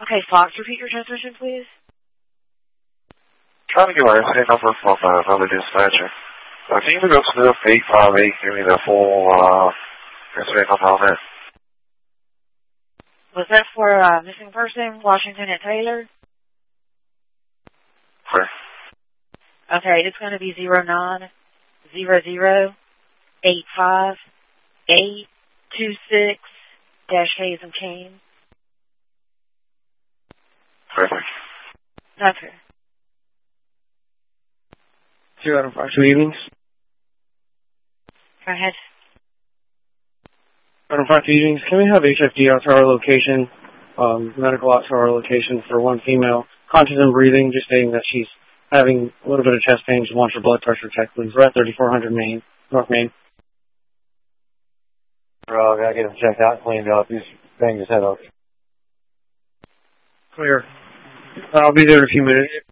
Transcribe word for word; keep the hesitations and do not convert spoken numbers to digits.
Okay, Fox, repeat your transmission, please. Trying to get my incident number from uh, another dispatcher. Uh, can you go to the eight five eight, give me the full uh, incident number on that? Was that for uh, missing person, Washington and Taylor? Correct. Okay, it's going to be zero nine zero zero eight five eight two six dash Hayes and Kane. Perfect. Okay. Zero out of five two evenings. Go ahead. Out of five two evenings, can we have H F D out to our location, um, medical out to our location for one female, conscious and breathing, just stating that she's having a little bit of chest pain, just wants her blood pressure checked, please. We're at thirty-four hundred Main, North Main. Bro, I gotta get him checked out, cleaned up. He's banged his head up. Clear. I'll be there in a few minutes.